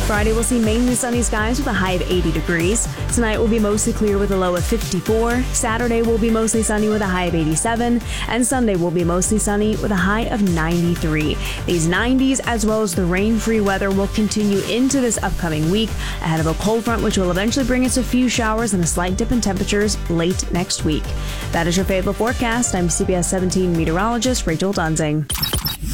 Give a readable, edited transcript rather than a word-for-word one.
Friday will see mainly sunny skies with a high of 80 degrees. Tonight will be mostly clear with a low of 54. Saturday will be mostly sunny with a high of 87. And Sunday will be mostly sunny with a high of 93. These 90s as well as the rain-free weather will continue into this upcoming week ahead of a cold front which will eventually bring us a few showers and a slight dip in temperatures late next week. That is your Fayetteville forecast. I'm CBS 17 meteorologist Rachel Dunsing.